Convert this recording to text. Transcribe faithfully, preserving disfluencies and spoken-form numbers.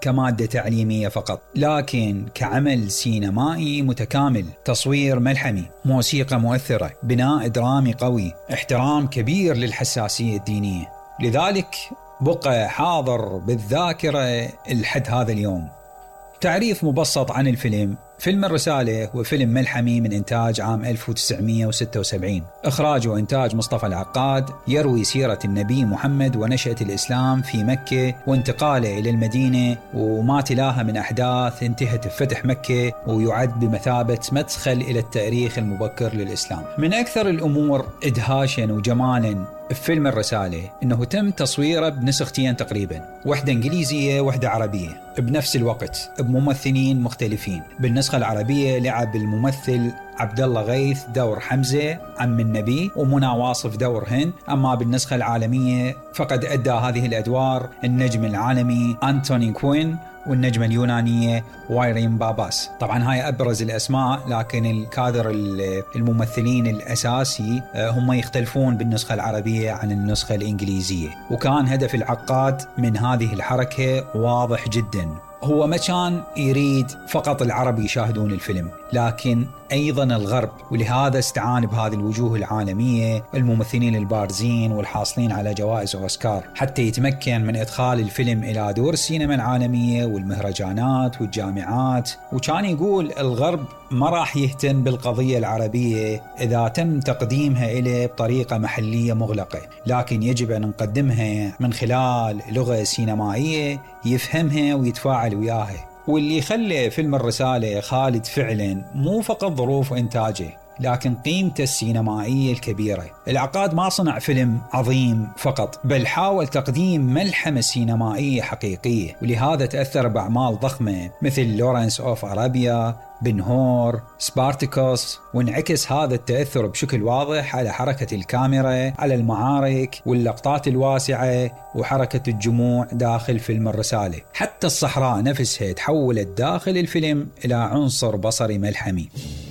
كمادة تعليمية فقط، لكن كعمل سينمائي متكامل. تصوير ملحمي، موسيقى مؤثرة، بناء درامي قوي، احترام كبير للحساسية الدينية، لذلك بقى حاضر بالذاكرة لحد هذا اليوم. تعريف مبسط عن الفيلم: فيلم الرسالة هو فيلم ملحمي من إنتاج عام ألف وتسعمئة وستة وسبعين، إخراج وإنتاج مصطفى العقاد، يروي سيرة النبي محمد ونشأة الإسلام في مكة وانتقاله إلى المدينة وما تلاها من أحداث انتهت بفتح مكة، ويعد بمثابة مدخل إلى التاريخ المبكر للإسلام. من أكثر الأمور إدهاشا وجمالا فيلم الرسالة إنه تم تصويره بنسختين تقريبا، واحدة إنجليزية واحدة عربية بنفس الوقت بممثلين مختلفين. بالنسخة العربية لعب الممثل عبد الله غيث دور حمزة عم النبي، ومنى واصف دور هند. أما بالنسخة العالمية فقد أدى هذه الأدوار النجم العالمي أنتوني كوين والنجمة اليونانية وايرين باباس. طبعا هاي أبرز الأسماء، لكن الكادر الممثلين الأساسي هم يختلفون بالنسخة العربية عن النسخة الإنجليزية. وكان هدف العقاد من هذه الحركة واضح جدا، هو ما كان يريد فقط العرب يشاهدون الفيلم، لكن أيضا الغرب، ولهذا استعان بهذه الوجوه العالمية، الممثلين البارزين والحاصلين على جوائز أوسكار، حتى يتمكن من إدخال الفيلم إلى دور السينما العالمية والمهرجانات والجامعات. وكان يقول الغرب ما راح يهتم بالقضية العربية إذا تم تقديمها إليه بطريقة محلية مغلقة، لكن يجب أن نقدمها من خلال لغة سينمائية يفهمها ويتفاعل وياها. واللي خلى فيلم الرسالة خالد فعلا مو فقط ظروف إنتاجه، لكن قيمته السينمائية الكبيرة. العقاد ما صنع فيلم عظيم فقط، بل حاول تقديم ملحمة سينمائية حقيقية، ولهذا تأثر بأعمال ضخمة مثل لورنس أوف أرابيا، بن هور، سبارتاكوس، وانعكس هذا التأثر بشكل واضح على حركة الكاميرا، على المعارك واللقطات الواسعة وحركة الجموع داخل فيلم الرسالة. حتى الصحراء نفسها تحولت داخل الفيلم إلى عنصر بصري ملحمي.